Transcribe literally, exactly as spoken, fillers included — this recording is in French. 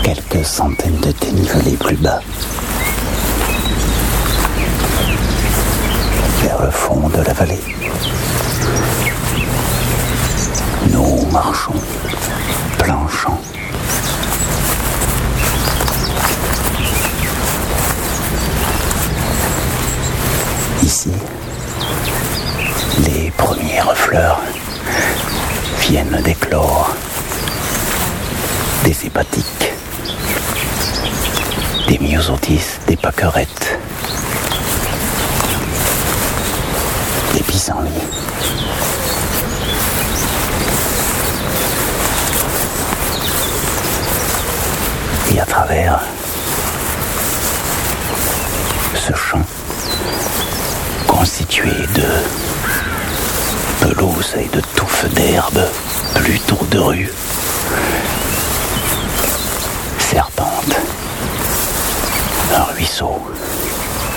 quelques centaines de dénivelés plus bas, vers le fond de la vallée, nous marchons plein champ. Ici, les premières fleurs viennent d'éclore, des hépatiques, des myosotis, des pâquerettes, des pissenlits. Et à travers ce champ constitué de pelouse et de touffes d'herbe, plutôt de rue, serpente un ruisseau